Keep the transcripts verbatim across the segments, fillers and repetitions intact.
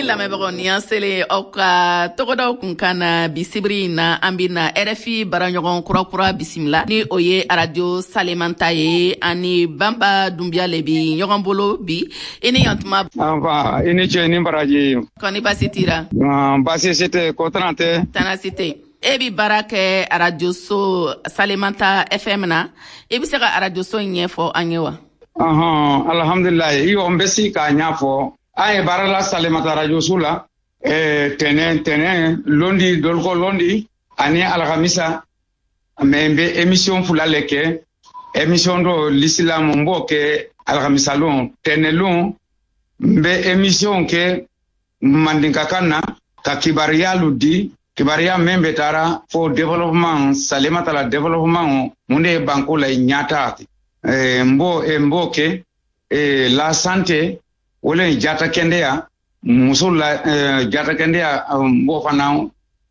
lamɛnbagaw ni an selen aw ka tɔgɔdaw kun kan na bisibiri na an bɛna R F I baraɲɔgɔn kurakura bisimila ni o ye radio Salemata ye ani Banba Dunbiya le bi ɲɔgɔn bolo bi i ni yantuma. Anfa i ni ce i ni baraji. Kɔni baasi tira. Baasi si tɛ kɔtɔrɔn tɛ. Tanasi tɛ. E bi baara kɛ radio so Salemata F M na i bɛ se ka radio so ɲɛfɔ an ye wa? Ɔhɔn alhamdulilayi i y'o n bɛ se k'a ɲɛfɔ. An ye baara la Salemata radio so la tɛnɛn tɛnɛn lundi doloko lundi ani alhamisa mais n bɛ émission fila le kɛ émission dɔ l'islam n b'o kɛ alhamisalon tɛnɛnlon n bɛ émission kɛ mandinkakan na ka kibariyalu di kibariya min bɛ taara fo développement Salemata la développement mun de ye banko la ɲata n b'o n b'o kɛ la santé wala jata kendeya muso la jata kendeya bo fana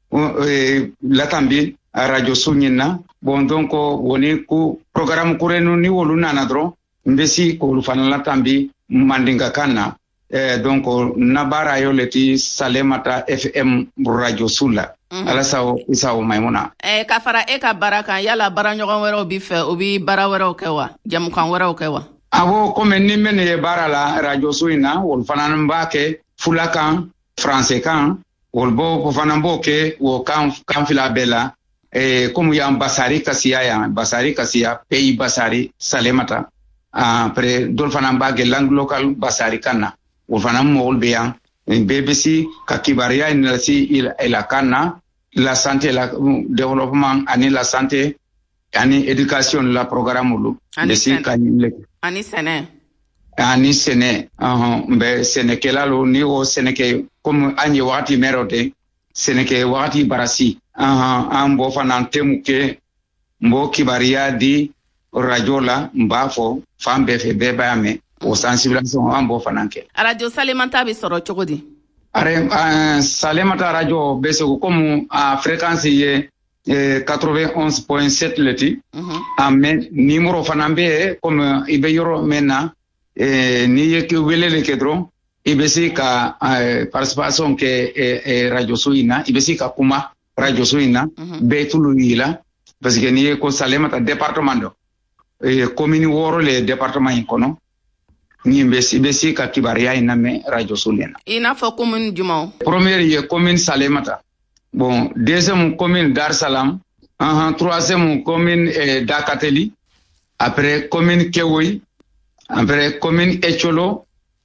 latambi radio sunyina bon donc woni ku programme kurenu ni wolu nana dro mbesi ko fana latambi mandinga kana eh donc nabara yo leti Salemata F M radio sula ala sawo isawo maimuna eh ka fara e ka baraka yala baraɲɔgɔn wɛrɛw bi fɛ u bi bara wɛrɛw kɛ wa jamukan wɛrɛw kɛ wa? Abo comme ni mene ye baara la radio so ina wol fana mba ke fula kan français kan wol bo ko fana mbo ke wo kan kan fila bela e comme ya basari kasiya ya basari kasiya pays basari Salemata après dol fana mba ke langue local basari kana wol fana mo wol be yan B B C ka kibaria ina si ila kana la santé la développement ani la santé ani éducation la programme lu lesi ani sene ani sene ahon be sene kelalo ni o sene ke comme anye wakati merote sene ke wakati barasi ahon an bo fanan temu ke mbo kibaria di radio la mbafo fambe fe beba me o sensibilisation an bo fanan ke radio Salemata bi soro chogodi are uh, Salemata radio be so comme a fréquence ye quatre-vingt-onze point sept leti amen numéro fana be comme ibe yoro mena ni yeke welele ke dron ibe si ka participation ke radio suina ibe si ka kuma radio suina be tulu ila parce que ni ko Salemata département do e commune woro le département ikono ni be si be si ka kibaria ina me radio suina ina fo commune jumao première ye commune Salemata. Bon, deuxième commune Dar Salam, uh, troisième commune eh, Dakateli, après commune Kewoy, après commune Echolo,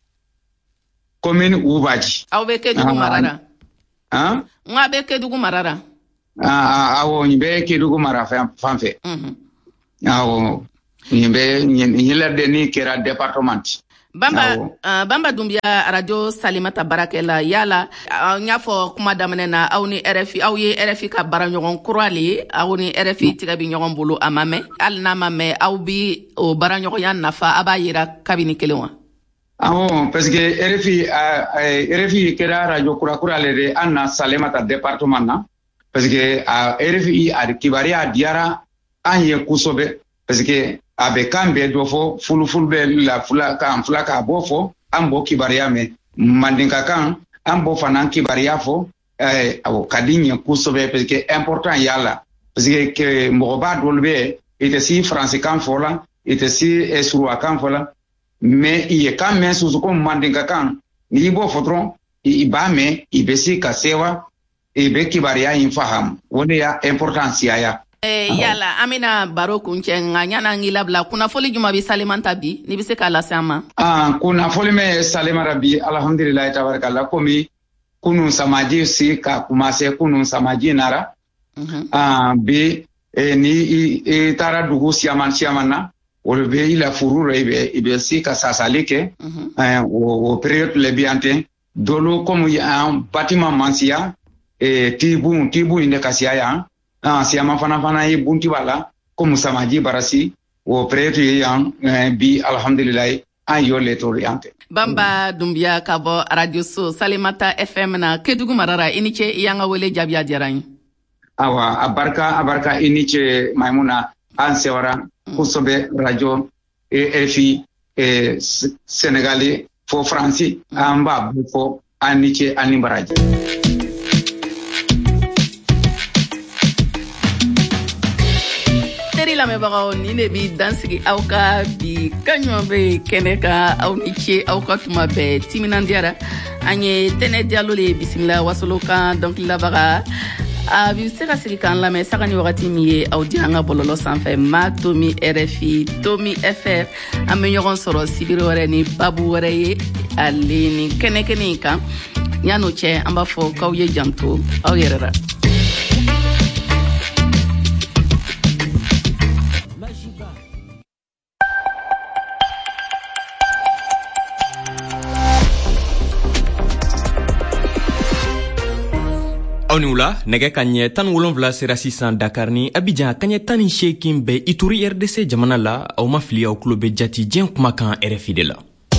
commune Oubaji. Aw be Kédougou marara. Hein? Nga be Kédougou marara. Ah, awo be Kédougou marara fanfe. Mhm. Awo be nyela deni kera département. Bamba uh, Bamba Dunbiya radio Salemata barakela yala uh, nyafo kuma damene na aw ni R F I aw ye R F I ka bara ɲɔgɔn kurale aw ni R F I tiga bi ɲɔgɔn bolo amame al na mame aw bi o bara ɲɔgɔnya nafa aba yira kabini kelen wa? Ah parce que R F I uh, R F I kera radio kura kurale de anna Salemata département na parce que uh, R F I ad kibaria diara anye kusobe parce que abe kambe do fo fulu fulbe la fula kan fula ka bo fo ambo kibaria me mandinka kan ambo fanan kibaria fo eh awo kadinye kusobe parce que important yala parce que que moba dolbe était si français kan fola était si esrua kan fola mais il est quand même sous comme mandinka kan ni bo fotron i bame i besi kasewa e be kibaria infaham wone ya importance ya. Eh, yala amina baro kunche nga nyana ngilabla kuna foli juma bi Salemata bi ni bise kala sama ah kuna foli me Salemata bi alhamdulillah tabarakallah komi kunu samaji si ka kumase kunu samaji nara mm -hmm. ah bi e ni e tara dugu siaman siamana wol be ila furure ibe ibe si ka sasalike mm -hmm. eh o periode le biante dolo comme ya un bâtiment mansia e tibu tibu inde kasia ya ah siama fana fana yi bunti wala comme samaji barasi o preto yan bi alhamdulillah an yo le toriante. Bamba Dunbiya ka bɔ radio so Salemata F M na Kédougou marara iniche yanga wele jabiya diyarani. Awa abarka abarka iniche maimuna an sewara kusobe radio e R F I e Sénégalais fo France amba fo an ni ce an ni baraji. Teri lamɛbagaw ni ne bi dansigi aw ka bi kaɲɔ be kɛnɛ ka aw ni ce aw ka tuma bɛɛ timinandiyara an ye tɛnɛ dialo le bisimila wasolo kan dɔnkililabaga a bi se ka sigi k'an lamɛn saga ni wagati min ye aw di an ka bɔlɔlɔ sanfɛ ma tomi R F I tomi F R an be ɲɔgɔn sɔrɔ sibiri wɛrɛ ni babu wɛrɛ ye ale ni kɛnɛkɛnɛ in kan yan'o cɛ an b'a fɔ k'aw ye janto aw yɛrɛ ra. aw ni wula nɛgɛ ka ɲɛ tan ni wolonwula sera sisan Dakar ni Abidjan ka ɲɛ tan ni seegin bɛ Ituri R D C jamana la aw ma fili aw tulo bɛ jati diɲɛ kumakan R F I de la.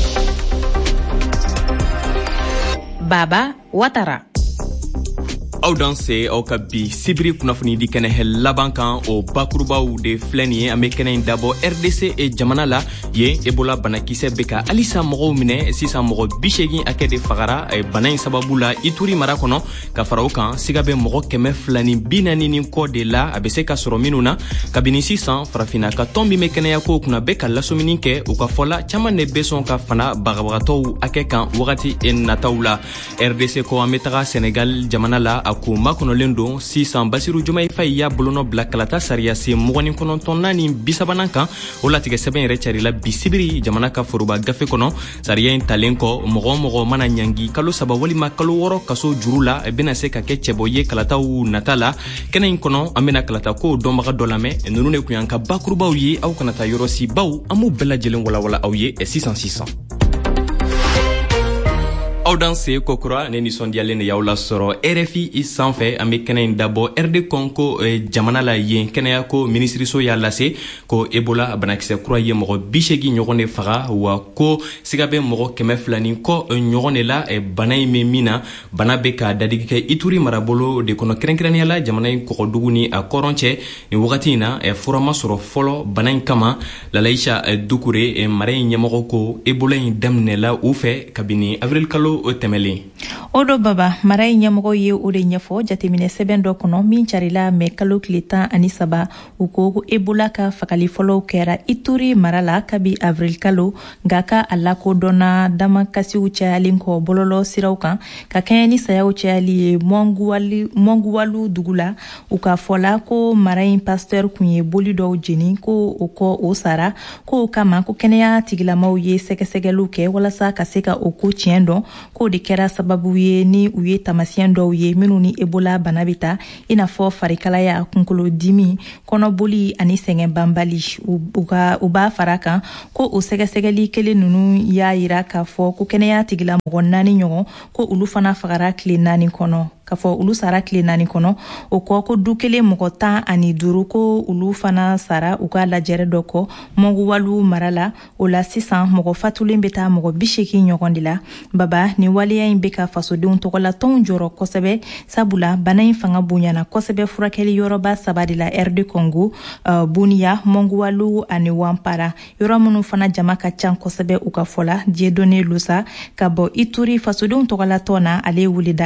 Baba Watara. aw dan se aw ka bi sibiri kunnafoni di kɛnɛ hɛ laban kan o bakurubaw de filɛ nin ye an be kɛnɛ in dabɔ R D C e jamana la ye ebola banakisɛ be ka halisa mɔgɔw minɛ sisan mɔgɔ bi seegin hakɛ de fagara bana in sababu la Ituri mara kɔnɔ ka fara o kan siga be mɔgɔ kɛmɛ fila ni bi naani ni kɔ de la a be se ka sɔrɔ minnu na kabini sisan farafina ka tɔn min be kɛnɛya kow kunna be ka lasomini kɛ u ka fɔla caman de be sɔn ka fana bagabagatɔw hakɛ kan wagati nataw la. R D C ko an be taga Senegal jamana la a ko makɔnɔlen don sisan Basiru Jomayi Fayi y'a bolonɔ bila kalata sariya sen mɔgɔni kɔnɔntɔnna ni bisabanan kan o latigɛ sɛbɛn yɛrɛ carila bi sibiri jamana ka foroba gafe kɔnɔ sariya in talen kɔ mɔgɔ mɔgɔ mana ɲangi kalo saba walima kalo wɔɔrɔ kaso juru la bena se ka kɛ cɛbɔ ye kalataw nata la. kɛnɛ in kɔnɔ an bena kalata ko dɔnbaga dɔ lamɛn nunu de kun y'an ka bakurubaw ye aw kana ta yɔrɔ si baw an b'u bɛɛ lajɛlen walawala aw ye sisan sisan. aw dan se kokura ne nisɔndiyalen de y'aw la sɔrɔ R F I sanfɛ an be kɛnɛ in dabɔ R D Congo eh, jamana la yen kɛnɛya ko minisiriso y'a lase ko ebola banakisɛ kura ye mɔgɔ bi seegin ɲɔgɔn de faga wa ko siga be mɔgɔ kɛmɛ fila ni kɔ ɲɔgɔn de la eh, bana in be min na bana be ka dadigi kɛ Ituri marabolo de kɔnɔ kɛrɛnkɛrɛnnenya la jamana in kɔgɔdugu ni a kɔrɔn cɛ ni wagati in na eh, fura ma sɔrɔ fɔlɔ bana in kama Lalaisha eh, Dukure eh, mara in ɲɛmɔgɔ ko ebola in daminɛla u fɛ kabini avril kalo o tɛmɛlen. O do baba mara in ɲɛmɔgɔ ye o de ɲɛfɔ jateminɛ sɛbɛn dɔ kɔnɔ min carila mɛ kalo tile tan ani saba u ko ebola ka fagali fɔlɔw kɛra Ituri mara la kabi avril kalo nka ka a lakodɔnna damakasiw cayalen kɔ bɔlɔlɔ siraw kan ka kɛɲɛ ni sayaw cayali ye Mɔnguwalu dugu la u ka fɔla ko mara in pasteur kun ye boli dɔw jeni ko o kɔ o sara ko o kama ko kɛnɛya tigilamaw ye sɛgɛsɛgɛliw kɛ walasa ka se ka o ko tiɲɛ dɔn k'o de kɛra sababu ye ni u ye tamasiyɛn dɔw ye minnu ni ebola bana bɛ ta i n'a fɔ farikalaya kunkolo dimi kɔnɔboli ani sɛgɛn banbali u b'a fara kan ko o sɛgɛsɛgɛli kelen ninnu y'a yira k'a fɔ ko kɛnɛya tigila mɔgɔ naani ɲɔgɔn ko olu fana fagara tile naani kɔnɔ k'a fɔ olu sara tile naani kɔnɔ o kɔ ko du kelen mɔgɔ tan ani duuru ko olu fana sara u ka lajɛrɛ dɔ kɔ Mɔnguwalu mara la o la sisan mɔgɔ fatulen bɛ taa mɔgɔ bi seegin ɲɔgɔn de la baba ni waleya in bɛ ka fasodenw tɔgɔlatɔnw jɔrɔ kosɛbɛ sabula bana in fanga bonyana kosɛbɛ furakɛli yɔrɔba saba de la R D Congo uh, Bunia Mɔnguwalu ani Wampara yɔrɔ minnu fana jama ka ca kosɛbɛ u ka fɔla Dieudonné Lusa ka bɔ Ituri fasodenw tɔgɔlatɔn na ale weleda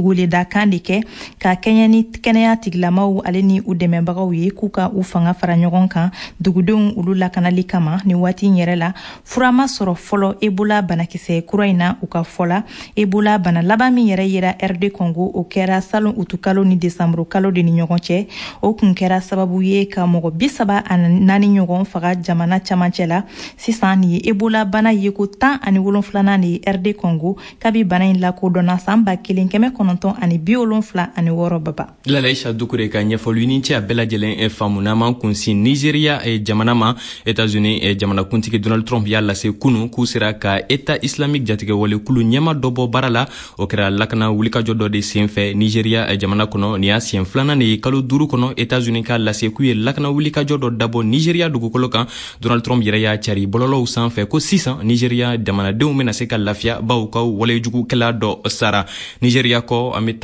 kan de kɛ ka kɛɲɛ ni kɛnɛya tigilamaw ale ni u dɛmɛbagaw ye k'u ka u fanga fara ɲɔgɔn kan dugudenw olu lakanali kama ni waati in yɛrɛ la fura ma sɔrɔ fɔlɔ ebola banakisɛ kura in na u ka fɔla ebola bana laban min yɛrɛ yera R D Congo o kɛra salon utu kalo ni desanburu kalo de ni ɲɔgɔn cɛ o kun kɛra sababu ye ka mɔgɔ bi saba ani naani ɲɔgɔn faga jamana camancɛ la sisan ni ye ebola bana ye ko tan ani wolonfilanan de ye R D Congo kabi bana in lakodɔnna san ba kelen kɛmɛ kɔnɔntɔn ani bi wolonfila ani wɔɔrɔ baba. Lalaisha Dukure ka ɲɛfɔli ni cɛ a bɛɛ lajɛlen faamu n'an man kunsin Nigeria jamana ma États-Unis jamanakuntigi Donald Trump y'a lase kunu k'u sera ka État islamique jatigɛ wale kulu ɲɛma dɔ bɔ baara la o kɛra lakana wulikajɔ dɔ de senfɛ Nigeria jamana kɔnɔ ni y'a siɲɛ filanan de ye kalo duuru kɔnɔ États-Unis k'a lase k'u ye lakana wulikajɔ dɔ dabɔ Nigeria dugukolo kan Donald Trump yɛrɛ y'a cari bɔlɔlɔw sanfɛ ko sisan Nigeria jamanadenw bena se ka lafiya baw ka walejugukɛla dɔ sara Nigeria kɔ an bɛ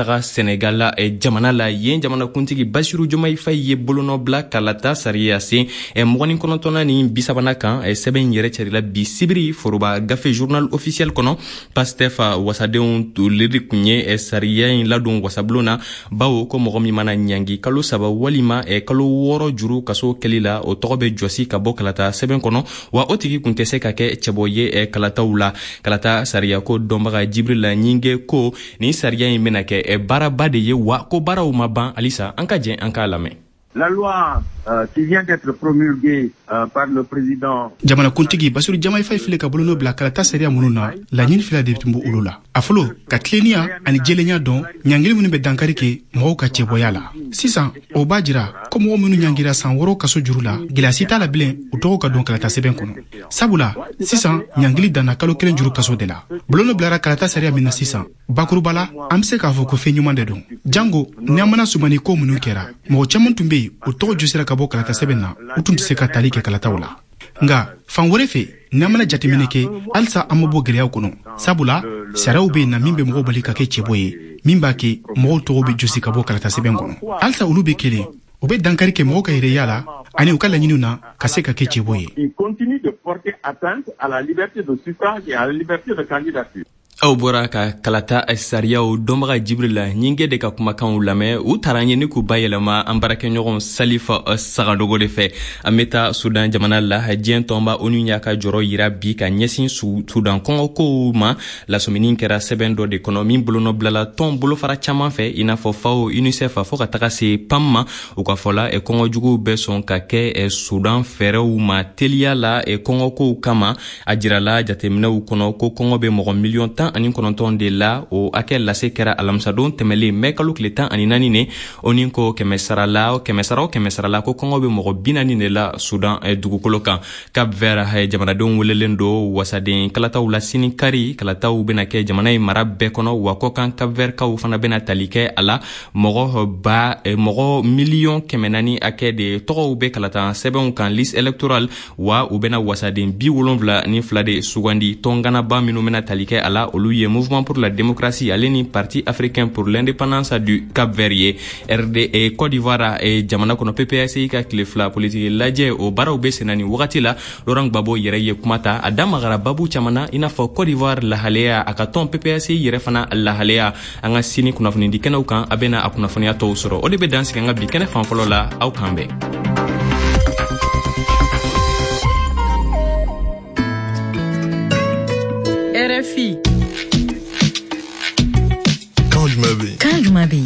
taga Senegal la e jamana la yen jamana kuntigi Bassirou Diomaye Faye ye bolono bla kalata sariya se e mogoni konontona ni bisabana kan e seben yere cerila bi sibiri foroba gafe journal officiel kono Pastef wasadeun to liri kunye e sariya in ladon wasablona bawo ko mogomi mana nyangi kalo saba walima e kalo woro juru kaso kelila o togobe josi ka bo kalata seben kono wa otigi kuntese ka ke cheboye e kalata wula kalata sariya ko dombaga Jibril nyinge ko ni sariya in menake e baraba de ye wa ko bara o maban alisa anka jen anka lame. La loi euh, qui vient d'être promulguée euh, par le président Jamana kuntigi Bassirou Diomaye Faye file ka bolono bla kalata sariya mununa la nyini fila de tumbo ulula afolo ka tlenia ani jelenya don nyangili munu be dankari ke mo ka cheboyala sisan o bajira komo munu nyangira san woro kaso jurula gilasi ta la bilen o togo ka don kalata seben kono sabula sisan nyangili dana kalo kelen juru kaso de la bolono bla kalata sariya minna sisan bakurubala amse ka fo ko fenyuma de don jango nyamana sumani ko munu kera mo chamun tumbe o togo jusira ka bo kalata seben na utun se ka tali ke kalata wala nga fan wore fe namana jatemine ke alsa amabo geleya kono sabula saraw be na mimbe mo bali ka ke cheboye mimba ke mo togo be jusi ka bo kalata seben kono alsa ulu be kele o be dankari ke mo ka ire yala ani ukala nyinuna ka se ka ke cheboye. Il continue de porter atteinte à la liberté de suffrage et à la liberté de candidature. Aw bora ka kalata sariya o dombaga Jibril nyinge de ka kumakan ulame u taranye ni ku bayelama ambarake nyogon Salifa Sagadogo de fe ameta Sudan jamana la hajien tomba onu nyaka joro yira bi ka nyesin su Sudan Kongo ko ma la sominin kera sebendo de economy bolono blala ton bolo fara chama fe ina fo fao UNICEF fo ka taka se pamma u ka fola e Kongo jugu beson ka ke e Sudan fere u ma telia la e Kongo ko kama ajirala jatemna u kono ko Kongo be mo million tan ani kononton de la o akel la sekera alamsadon temeli mekalu kletan ani nanine oninko kemesara la kemesara kemesara la ko kongo be mo binani ne la Sudan e dugukolo kan Cap Vert ha jamana don welelendo wasadin kalata wala sini kari kalata u bena ke jamana mara be kono wa ko kan Cap Vert ka u fana bena talike ala mo ba e mo million kemenani ake de to be kalata seben kan liste electoral wa u bena wasadin bi wolonvla ni flade sugandi tongana ba minu mena talike ala oluye mouvement pour la démocratie aleni parti africain pour l'indépendance du Cap-Vert R D et Côte d'Ivoire et jamana kono P P S ka klefla politique laje o baraw be senani wakati la Laurent Gbagbo yere ye kumata adama gara babu chamana ina fo Côte d'Ivoire la halea akaton P P S yere fana la halea anga sini kuna funi dikena ukan abena akuna funi ato soro o de be dansi nga bikene fanfolo la au kambe. R F I Quand je m'habille. Quand je m'habille.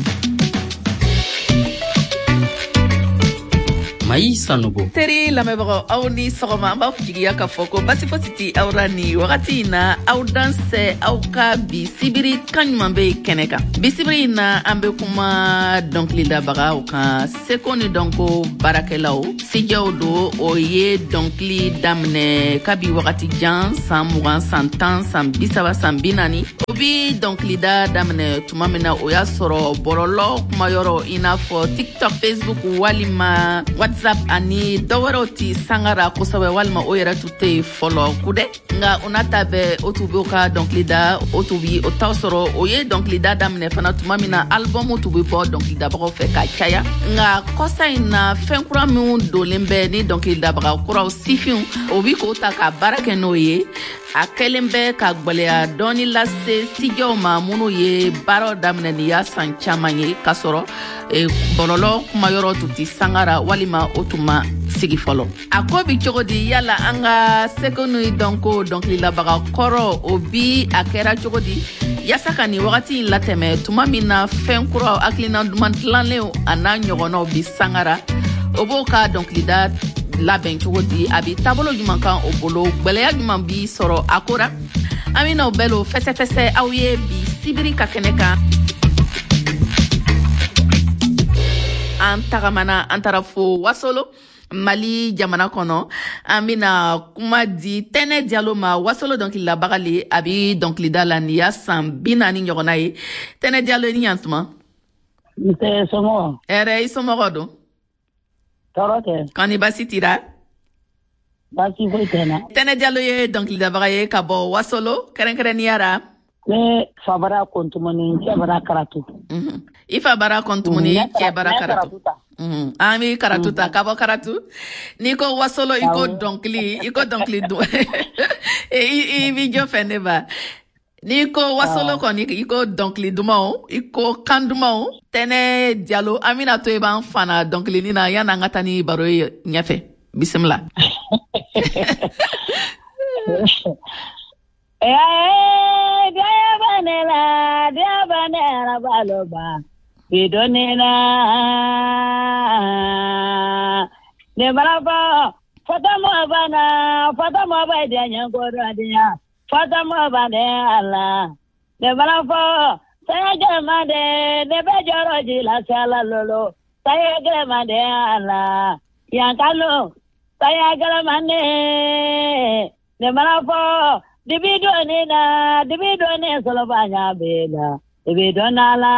Maïssa Nogo. Teri lamebaro aw ni sɔgɔma an b'a jigiya ka fɔ ko basi fosi ti aw ra ni wagati in na aw danse aw ka bi sibiri kan ɲuman be kɛnɛ kan bi sibiri in na an be kuma dɔnkilidabagaw kan seko ni dɔnko baarakɛlaw sijɛw do o ye dɔnkili daminɛ kabi wagati jan san mugan san tan san bisaba san binani o bi dɔnkilida daminɛ tuma min na o y'a sɔrɔ bɔlɔlɔ kumayɔrɔ i n'a fɔ tiktok facebook walima WhatsApp ani dɔwɛrɛw ti sangara kosɛbɛ walima o yɛrɛ tu tɛ fɔlɔ kudɛ nga o n'a ta bɛɛ o tu b'o ka dɔnkilida o tu bi o t'aw sɔrɔ o ye dɔnkilida daminɛ fana tuma min na albumu tu bɛ bɔ dɔnkilidabagaw fɛ ka caya nga kɔsa in na fɛn kura minnu donnen bɛ ni dɔnkilidabaga kuraw sifinw o bi k'o ta ka baara kɛ n'o ye a kɛlen bɛ ka gwɛlɛya dɔɔni lase sijɛw ma minnu ye baaraw daminɛ nin y'a san caman ye k'a sɔrɔ bɔlɔlɔ kumayɔrɔ tu ti sangara walima o tun ma sigi fɔlɔ a ko bi cogo di yala an ka seko ni dɔnko dɔnkililabaga kɔrɔ o bi a kɛra cogo di yasa ka nin wagati in latɛmɛ tuma min na fɛn kuraw hakilina duman dilanlenw a n'a ɲɔgɔnnaw bi sangara o b'o ka dɔnkilida labɛn cogo di a bi taabolo ɲuman kan o bolo gwɛlɛya ɲuman bi sɔrɔ a kora an bɛna o bɛɛ lo fɛsɛfɛsɛ aw ye bi sibiri ka kɛnɛ kan an tagamana an taara fo Wasolo Mali jamana kɔnɔ an bɛna kuma di Tɛnɛ Diallo ma Wasolo dɔnkililabaga le a bi dɔnkilida la nin y'a san bi naani ɲɔgɔnna ye Tɛnɛ Diallo ni yan tuma nse somɔgɔ hɛrɛ i somɔgɔ don tɔɔrɔ tɛ kɔni basi tira basi foyi tɛ n na Tɛnɛ Diallo ye dɔnkilidabaga ye ka bɔ Wasolo kɛrɛnkɛrɛnnenya ra ne fabara kontumani ke bara karatu mhm ifa bara kontumani ke bara karatu mhm ami karatu ta kabo karatu niko wasolo iko donkli iko donkli do e i video fende ba niko wasolo ko iko donkli dumao iko kandumao tene dialo amina to e ban fana donkli ni na yana ngatani baro nyafe bismillah eh dia banela dia banela baloba bidonena ne baraba fatama bana fatama ba dia nyangoro dia fatama bana ala ne baraba saya gemade ne bejoro jila sala lolo saya gemade ala yang kalau saya gemane ne baraba dibido ne na dibido ne solo banya bela dibido na la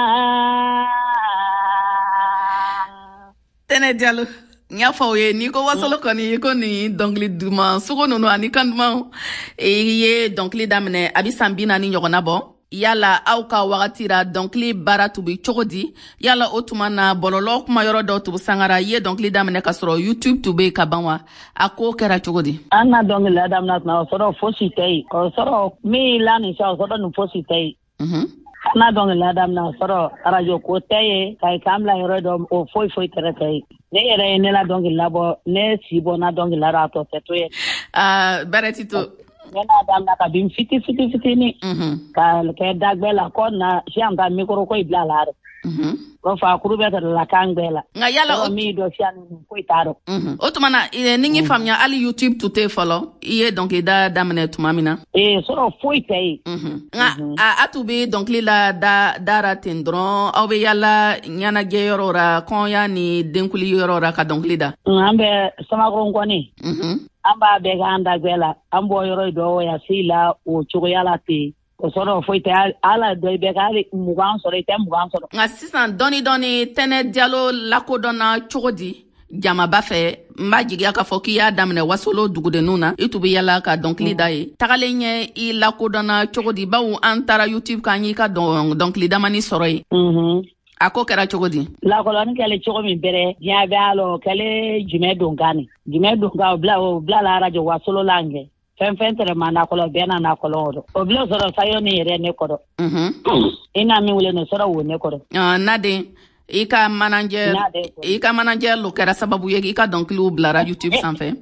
tene dialo nya fawe ni ko wasolo ko ni ko ni dongli duma sugo no ani kanduma e ye dongli damne abisambina ni nyogona bo yala auka wagatira donkli bara tubi chogodi yala otumana bololo kuma yoro do tubu sangara ye donkli damne kasoro YouTube tube kabanwa ako kera chogodi anna dongli adamna na soro fositei ko soro mi lani sha soro no fositei mhm anna dongli adamna soro arajo ko teye kai kamla yoro do o foi foi teretei ne ere ne la dongli labo ne sibo na dongli la rato fetoye ah baretito nena damna ka bim fiti fiti fiti ni mhm ka ke dagbela ko na siamba mikro ko ibla la mhm ko fa kurube ta la kangbela nga yala o mi do sian ko itaro mhm otumana ningi famnya ali YouTube tute follow iye donc da damne tumamina eh soro foitei mhm nga atubi donc lila da dara tendron awbe yala nyana geyorora konya ni denkuli yorora ka donc lida ambe sama grongoni mhm amba be ganda gwela ambo yoro do ya sila o chugo yala ti o soro foite ala do be gari mugan soro te mugan soro nga sisan doni doni tene dialo lakodona chugodi jama bafe mbajigi aka foki ya damne wasolo dugude nuna itubi yala ka donc lida e tagalenye i lakodona chugodi bawu antara YouTube kanyi ka don donc lida mani soro e mhm ako kera chogodi la kolon kele chogo mi bere ya balo kele jume dongani jume donga bla o bla la radio wasolo lange fen fen tere mana kolo bena na kolo o bla soro sayo ni re ne kodo mhm ina mi wule no soro wo ne kodo ah nade ika manager ika manager lo kera sababu ye ika donc lu bla YouTube sanfe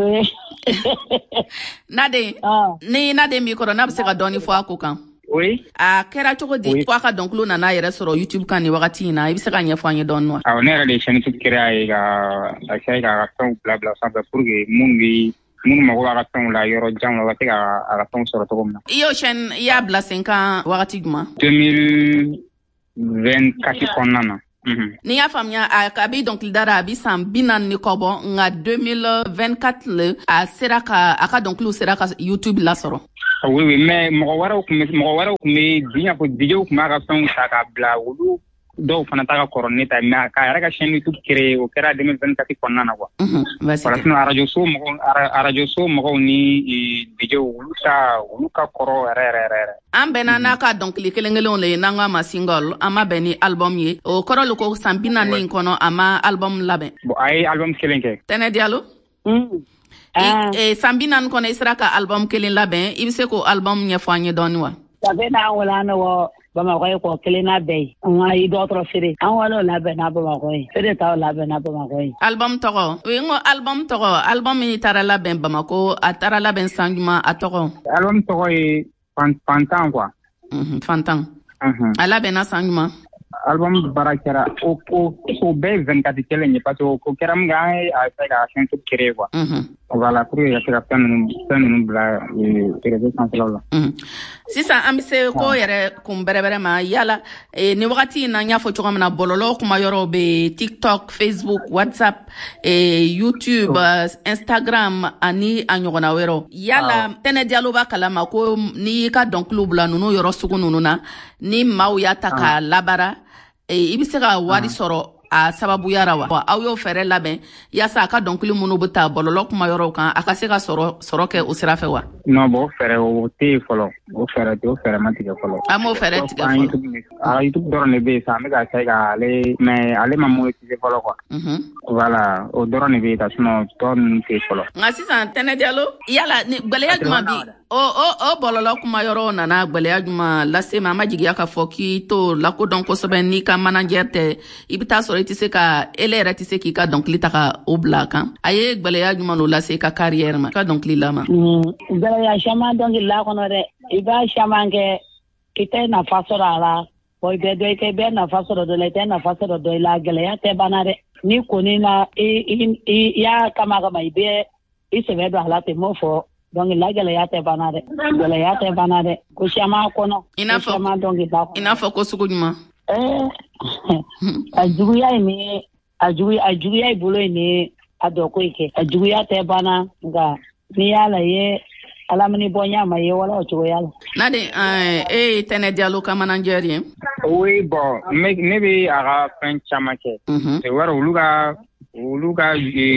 nade ni nade mi kodo na bse ka doni fo akokan oui a kera chogodi kwa ka donc lu na na yere soro YouTube kan ni wakati na ibise ka nyefo anye don no a onera de chaîne tout kera e ga a sai ga ton bla bla ça pour que mungi mun ma wa ton la yoro jam la tega a ton soro to gomna iyo chaîne ya bla cinq wakati guma deux mille vingt-quatre konnana ni ya famnya a kabi donc lidara abi sam binan ni kobo nga deux mille vingt-quatre le a seraka aka donc lu seraka YouTube la soro oui oui mais mo wara ko mo wara ko me binya ko video ko ma ga son ta ka bla wulu do fana ta ka corona ta ma ka ra ka chaîne YouTube créé o kera deux mille vingt-quatre konnana quoi mhm parce que radio so mo radio so mo ni video wulu ta wulu ka koro re re re ambena na ka donc li kelengele on le nanga ma single ama beni album ye o koro lo ko sambina ni kono ama album labe bo ay album kelenge tene dialo mhm ah e sambina kono israka album kelen labe ibse ko album nya fanye donwa tabe na wala no bama ko ko kelena be ngai do tro fere an wala labe na bama ko fere ta labe na bama ko album togo we ngo album togo album ni tara labe bama ko atara labe sanguma atogo album togo e fantan quoi mhm fantan mhm ala be na sanguma album barakera o o o be vingt-quatre kelenge parce que ko keram ga a sa ga chaîne tout créé quoi mhm voilà pour ya sera tan tan non bla et réseau central mhm sisa ambise ko yere kum berebere ma yala e ni wakati na nyafo choko na bololo kuma yoro be TikTok, Facebook, WhatsApp e YouTube, oh. Instagram ani anyogona wero yala oh. tene dialo ba kala ma ko ni ka donc club la nunu yoro sugu nunu na ni mau ya taka oh. labara e ibise ka wari oh. soro a sababuyara wa aw y'o fɛrɛ labɛn yasa a ka dɔnkili minnu bɛ taa bɔlɔlɔ kuma yɔrɔw kan a ka se ka sɔrɔ sɔrɔ kɛ o sira fɛ wa? Non bon fɛrɛ o tɛ yen fɔlɔ o fɛrɛ tɛ o fɛrɛ ma tigɛ fɔlɔ. An m'o fɛrɛ tigɛ fɔlɔ. A YouTube dɔrɔn de bɛ yen sa an bɛ ka se ka ale mais ale ma monétiser fɔlɔ quoi. Voilà o dɔrɔn de bɛ yen sinon tɔ ninnu tɛ yen fɔlɔ. Nka sisan Tɛnɛ Diallo yala ni gwɛlɛya jumɛn bi o o o bɔlɔlɔ kuma yɔrɔ nana gwɛlɛya jumɛn lase ma? A ma jigiya k'a fɔ k'i to lakodɔn kosɛbɛ n'i ka manager tɛ i bɛ taa sɔrɔ i tɛ se ka ele yɛrɛ tɛ se k'i ka dɔnkili ta ka o bila a kan. A ye gwɛlɛya jumɛn o lase i ka carrière ma, i ka dɔnkili la ma? Gwɛlɛya caman dɔnkili la kɔnɔ dɛ. I b'a caman kɛ i tɛ nafa sɔrɔ a la. Bon i bɛ dɔ i tɛ bɛɛ nafa sɔrɔ dɔ la i tɛ nafa sɔrɔ dɔ la gɛlɛya tɛ banna dɛ. Ni kɔni na i i y'a kama kama i bɛ i sɛbɛ don a la ten m'o fɔ. Donc la gɛlɛya tɛ banna dɛ. Gɛlɛya tɛ banna dɛ. Ko caman kɔnɔ. I n'a fɔ i n'a fɔ ko sugu jumɛn? Eh a juguya ye ni a juguya a juguya i bolo ye ni a dɔ ko kɛ. A juguya tɛ banna nka n'i y'a la ye ala mini bɔ ɲa ma ye wala o cogoya la. Nadi e ye Tɛnɛ Diallo ka manager ye? Oui bon ne bɛ a ka fɛn caman kɛ. C'est vrai olu ka olu ka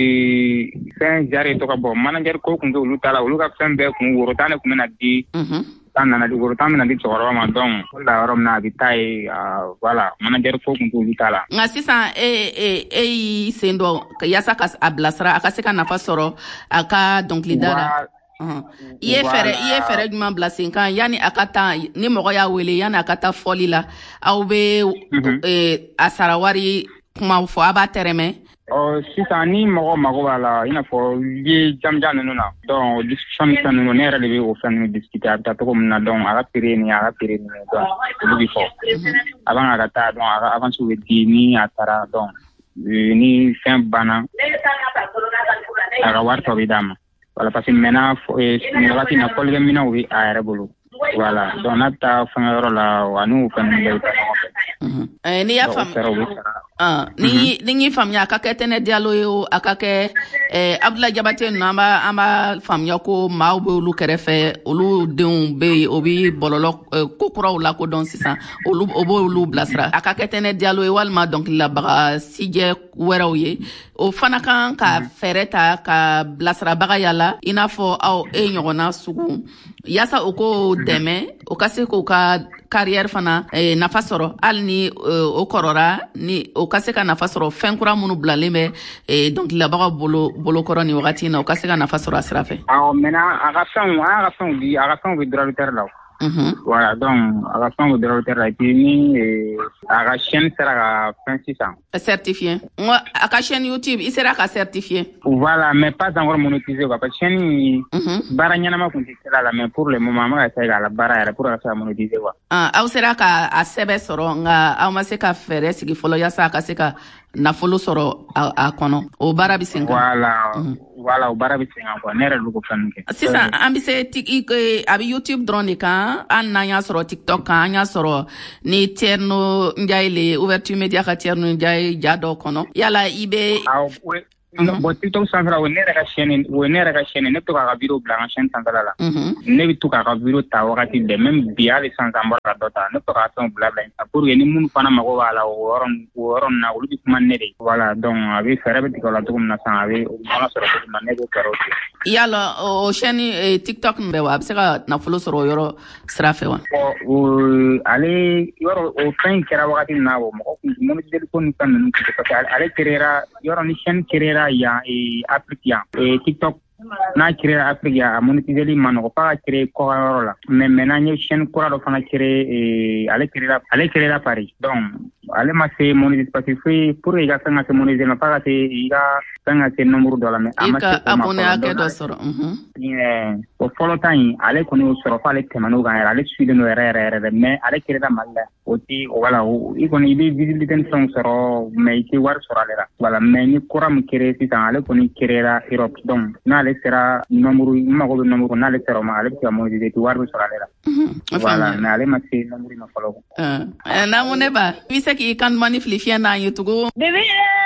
fɛn jari to ka bɔ manager ko kun tɛ olu ta la olu ka fɛn bɛɛ kun worotan de kun bɛna di tan nana di worotan bɛna di cɛkɔrɔba ma donc o la yɔrɔ min na a bɛ taa ye voilà manager ko kun tɛ olu ta la. Nka sisan e e e y'i sen dɔ yasa ka a bilasira a ka se ka nafa sɔrɔ a ka dɔnkilida la. I ye fɛrɛ i ye fɛrɛ jumɛn bila sen kan yanni a ka taa ni mɔgɔ y'a wele yanni a ka taa fɔli la aw bɛ a sara wari kuma fɔ a b'a tɛrɛmɛ. Ɔ sisan ni mɔgɔ mago b'a la i n'a fɔ ye jamujan ninnu na donc discussion ni fɛn ninnu ne yɛrɛ de bɛ o fɛn ninnu discuter a bɛ taa cogo min na donc a ka prix ni a ka prix ni donc olu bɛ fɔ avant a ka taa donc a ka avance bɛ di ni a taara donc ni fɛn banna a ka wari tɔ bɛ d'a ma voilà parce que maintenant nin wagati na fɔlikɛminɛnw bɛ a yɛrɛ bolo voilà donc n'a bɛ taa fɛngɛ yɔrɔ la wa n'o fɛn ninnu bɛɛ bɛ taa ɲɔgɔn fɛ. N'i y'a faamuya ni ni y'i faamuya a ka kɛ Tɛnɛ Diallo ye o a ka kɛ Abdulaye Jabate ninnu an b'a an b'a faamuya ko maaw bɛ olu kɛrɛfɛ olu denw bɛ yen o bɛ bɔlɔlɔ ko kuraw lakodɔn sisan olu o b'olu bilasira a ka kɛ Tɛnɛ Diallo ye walima dɔnkililabaga sijɛ wɛrɛw ye o fana kan ka fɛɛrɛ ta ka bilasirabaga yala i n'a fɔ aw e ɲɔgɔnna sugu yasa o ko dɛmɛ o ka se k'o ka carrière fana nafa sɔrɔ hali ni o kɔrɔra ni o ka se ka nafa sɔrɔ fɛn kura minnu bilalen bɛ dɔnkililabagaw bolo bolokɔrɔ ni wagati in na o ka se ka nafa sɔrɔ a sira fɛ. Awɔ maintenant a ka fɛnw a ka fɛnw bi a ka fɛnw bɛ droit la. Voilà donc a ka fɛnw bɛ droit la et puis ni a ka chaîne sera ka fɛn sisan. Certifié. N a ka chaîne YouTube i sera ka certifié. Voilà mais pas encore monétisé quoi parce que chaîne baara ɲɛnama kun tɛ sira la mais pour le moment an bɛ ka essayer k'a la baara yɛrɛ pour ka se ka monétiser quoi. Aw sera ka a sɛbɛn sɔrɔ nka aw ma se ka fɛɛrɛ sigi fɔlɔ yasa a ka se ka nafolo sɔrɔ a kɔnɔ o baara bɛ sen kan. Voilà voilà o baara bɛ sen kan quoi ne yɛrɛ de ko fɛn kɛ. Sisan an bɛ se a bɛ YouTube dɔrɔn de kan an n'an y'a sɔrɔ TikTok kan an y'a sɔrɔ ni Thierno Ndiaye le Ouverture Media ka Thierno Ndiaye ja dɔ kɔnɔ yala i bɛ. Bon TikTok sanfɛla o ne yɛrɛ ka chaîne o ne yɛrɛ ka chaîne ne bɛ to k'a ka vidéo bila an ka chaîne sanfɛla la ne bɛ to k'a ka vidéo ta wagati bɛɛ même bi hali sisan an bɔra ka dɔ ta ne bɛ to k'a fɛnw bila bila yen pour que ni minnu fana mago b'a la o yɔrɔ o yɔrɔ ninnu na olu bɛ kuma ne de voilà donc a bɛ fɛɛrɛ bɛ tigɛ o la cogo min na sisan a bɛ o ɲɔgɔn sɔrɔ cogo min na ne b'o fɛɛrɛ o tigɛ. Yala o chaîne TikTok bɛɛ wa a bɛ se ka nafolo sɔrɔ o yɔrɔ sira fɛ wa. Ɔ ale yɔrɔ o fɛn in kɛra wagati min na o mɔgɔ kun monétisé ko ni fɛn ninnu parce que ale créera yɔrɔ ni chaîne créera yan Afrique yan TikTok n'a créé Afrique yan a monétiseli ma nɔgɔ f'a ka créé kɔkan yɔrɔ la mais maintenant n ye chaîne kura dɔ fana créé ale créera ale créera Paris donc ale ma se monétiser parce que fo pour i ka fɛn ka se monétiser ma f'a ka se i ka fɛn ka se nombre dɔ la mais a ma se o ma fɔlɔ. I ka abonné hakɛ dɔ sɔrɔ. O fɔlɔ ta in ale kɔni y'o sɔrɔ f'ale tɛmɛn'o kan yɛrɛ ale suilen don yɛrɛ yɛrɛ yɛrɛ mais ale créera Mali la o ti voilà i kɔni i bɛ visibilité ni fɛnw sɔrɔ mais i tɛ wari sɔrɔ ale la voilà mais ni kura min créé sisan ale kɔni créera Europe donc n'ale sera nombre i mago bɛ nombre n'ale sera o ma ale bɛ se ka monétiser wari bɛ sɔrɔ ale la voilà mais ale ma se nombre ma fɔlɔ. N'amu ne ba i bɛ se k'i kan duman ni fili fiɲɛ n'an ye tugun. Dibi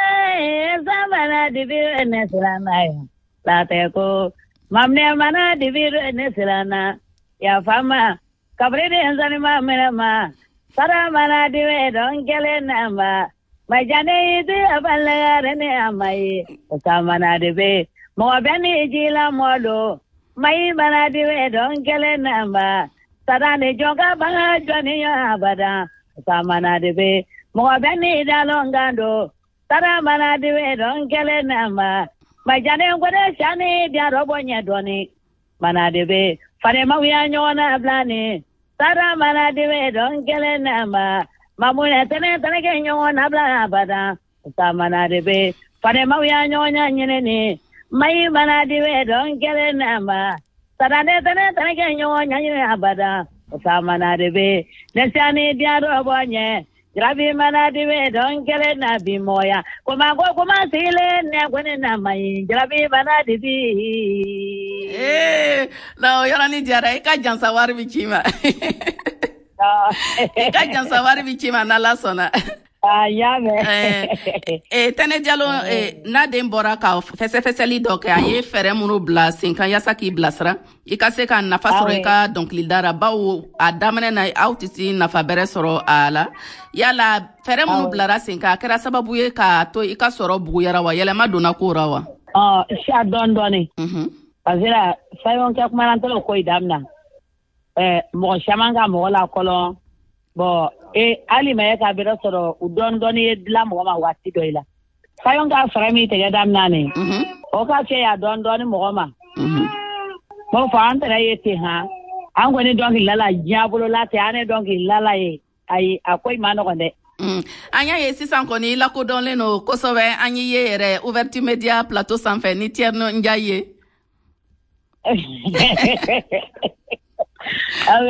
samana dibi ne siranna ye laatɛ ko mamne mana dibi ne siranna yafama kabiri de nsani ma minɛ ma sara mana dibi dɔn kelen na ma majane idi abalare ne amai samana debe mo bani jila molo mai bana debe don kele namba sadane joga ba jani abada samana debe mo bani dalongando tara mana debe don kele namba majane ngode shani dia robonya doni mana debe fare mawiya nyona blani tara mana debe don kele namba mamuna tene tene ke nyona bla bada samana debe fare mawiya nyonya nyene mai mana debe don kele namba tara ne tene tene ke nyonya nyene abada samana debe nesani dia robonya gravi mana debe don kele na bimoya kuma go kuma sile ne gwene na mai gravi mana dibi eh na yala ni diara ka jansa wari bichima ka jansa wari bichima na la sona ah ya me eh tane dialo eh na de mbora ka fese feseli donc aye fere munu bla cinq yasa ki blasra ikase ka na fasoro ka donc lidara bawo adamene na autisi na fabere soro ala yala fere munu blara cinq kera sababu ye ka to ika soro buguyara wa yele madona ko rawa ah sha don doni mhm azira sayon ka kuma ran tolo ko idamna eh mo shamanga mo la kolon bo e ali me ka bira soro udon doni dla mo ma wati doila sayon ka frami te gadam nane mhm o ka che ya don doni mo ma mhm mo fa antara yete ha an goni donki lala jabulo lati ane donki lala ye ai akwai mano konde mm anya ye sisan ko ni la ko don le no ko so be anyi ye re ouverture media plateau sans fin ni tierno njaye awe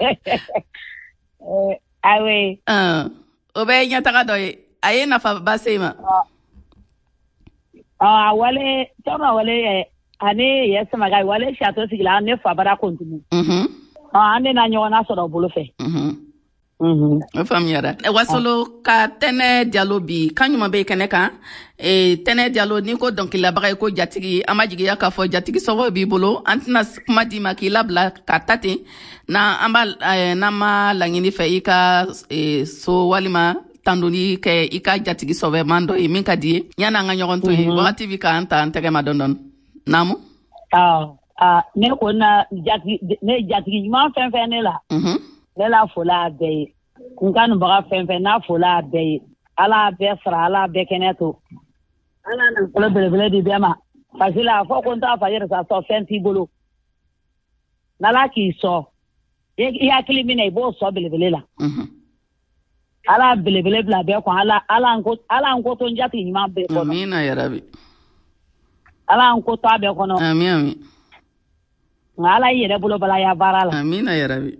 awe ah obe nyata ka doy aye na fa basema ah wale tama wale ane yesema gai wale shato sigila ne fa bara kontinu mhm ah ane na nyona so do bolo fe mhm mhm famiara e wasolo ka tene dialobi kanyuma be keneka e tene dialo ni ko donc la bagay ko jatigi amajigi ya ka fo jatigi so bi bolo antina kuma di makila bla ka tate na ambal na ma langini fe ika e so walima tandoni ke ika jatigi so be mando e min ka di yana nga nyogon to wakati bi ka anta antege madondon namu ah ah ne ko na jatigi ne jatigi ma fen fen ne la mhm ne la fola be kunkan baga fen fen na fola be ala be sra ala be keneto ala na ko bele bele di be ma fasila fo ko nta fa yere sa so fen ti bolo na la ki so e ya kilimine bo so bele bele la mhm ala bele bele bla be ko ala ala nko ala nko to njati ni ma be ko amina ya rabbi ala nko to be ko no amin amin ala yere bolo bala ya barala amina ya rabbi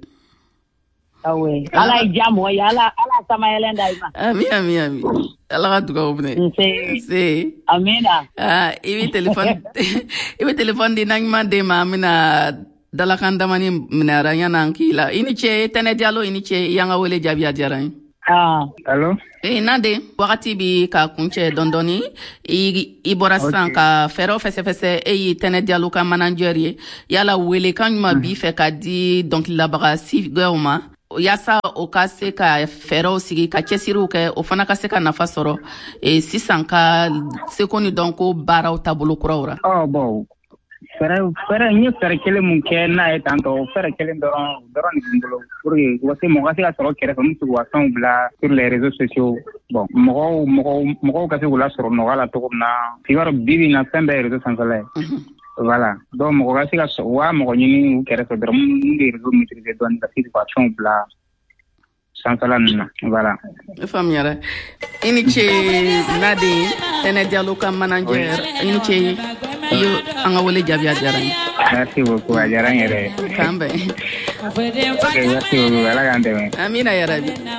awe ala jamo ya ala ala sama yelenda ima amin amin amin ala ka duga obne se se amina ah ibi telefon ibi telefon di nang mande ma amina dala kan damani minara yana ankila ini che tene dialo ini che yanga wele jabi adiaran ah allo eh nade wakati bi ka kunche dondoni i ibora san ka fero fese fese e tene dialo ka managerie yala wele kan ma bi fe ka di donc la baga si goma yasa o ka se ka fero sigi ka chesiru ke o fana ka se ka nafa soro e sisan ka se koni donc bara o tabulu kurawra oh bon fere fere ni fere kele mun ke na e tanto fere kele doron doron ngolo pour que wasi mo ka se ka soro kere comme tu vois bla sur les réseaux sociaux bon mo mo mo ka se wala soro no wala to na figaro bibi na sembe réseaux sociaux voilà donc mo ka se ka so wa mo ni kere so doron ngi réseaux maîtriser don la situation bla sansalan voilà famiara ini che nadi tene dialo ka manager ini che yo anga wole jabi ajaran merci beaucoup ajaran yere kambe okay merci beaucoup ala gande amina ya rabbi